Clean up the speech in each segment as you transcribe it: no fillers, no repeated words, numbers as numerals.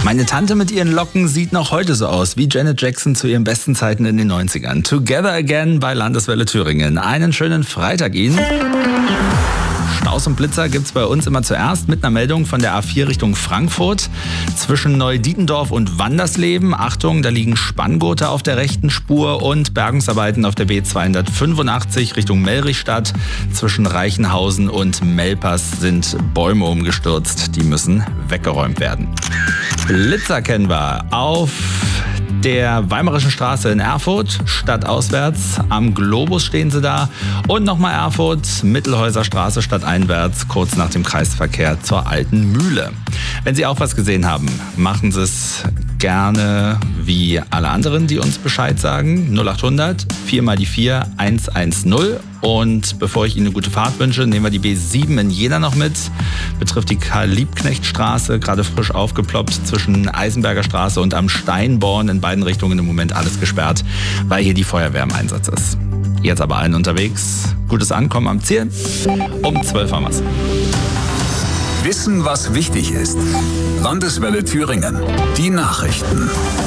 Meine Tante mit ihren Locken sieht noch heute so aus wie Janet Jackson zu ihren besten Zeiten in den 90ern. Together Again bei Landeswelle Thüringen. Einen schönen Freitag Ihnen. Staus und Blitzer gibt's bei uns immer zuerst mit einer Meldung von der A4 Richtung Frankfurt. Zwischen Neudietendorf und Wandersleben. Achtung, da liegen Spanngurte auf der rechten Spur und Bergungsarbeiten auf der B285 Richtung Mellrichstadt. Zwischen Reichenhausen und Melpers sind Bäume umgestürzt. Die müssen weggeräumt werden. Blitzer kennen wir auf der Weimarischen Straße in Erfurt, stadtauswärts. Am Globus stehen sie da. Und nochmal Erfurt, Mittelhäuser Straße stadteinwärts, kurz nach dem Kreisverkehr zur Alten Mühle. Wenn Sie auch was gesehen haben, machen Sie es gerne wie alle anderen, die uns Bescheid sagen. 0800 4 mal die 4 110. Und bevor ich Ihnen eine gute Fahrt wünsche, nehmen wir die B7 in Jena noch mit. Betrifft die Karl-Liebknecht-Straße, gerade frisch aufgeploppt zwischen Eisenberger Straße und am Steinborn. In beiden Richtungen im Moment alles gesperrt, weil hier die Feuerwehr im Einsatz ist. Jetzt aber allen unterwegs. Gutes Ankommen am Ziel. Um 12 haben wir's. Wissen, was wichtig ist. Landeswelle Thüringen. Die Nachrichten.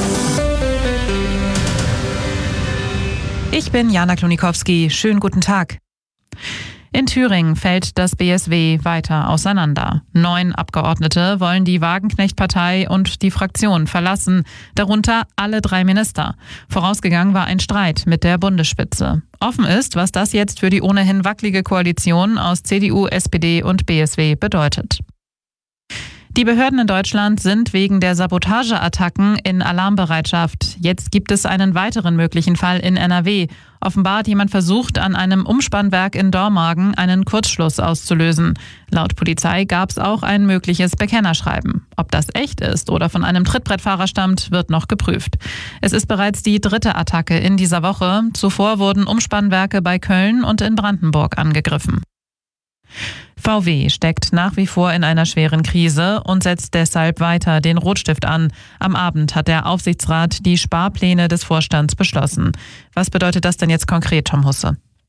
Ich bin Jana Klonikowski. Schönen guten Tag. In Thüringen fällt das BSW weiter auseinander. 9 Abgeordnete wollen die Wagenknecht-Partei und die Fraktion verlassen, darunter alle 3 Minister. Vorausgegangen war ein Streit mit der Bundesspitze. Offen ist, was das jetzt für die ohnehin wackelige Koalition aus CDU, SPD und BSW bedeutet. Die Behörden in Deutschland sind wegen der Sabotageattacken in Alarmbereitschaft. Jetzt gibt es einen weiteren möglichen Fall in NRW. Offenbar hat jemand versucht, an einem Umspannwerk in Dormagen einen Kurzschluss auszulösen. Laut Polizei gab es auch ein mögliches Bekennerschreiben. Ob das echt ist oder von einem Trittbrettfahrer stammt, wird noch geprüft. Es ist bereits die 3. Attacke in dieser Woche. Zuvor wurden Umspannwerke bei Köln und in Brandenburg angegriffen. VW steckt nach wie vor in einer schweren Krise und setzt deshalb weiter den Rotstift an. Am Abend hat der Aufsichtsrat die Sparpläne des Vorstands beschlossen. Was bedeutet das denn jetzt konkret, Tom Husse?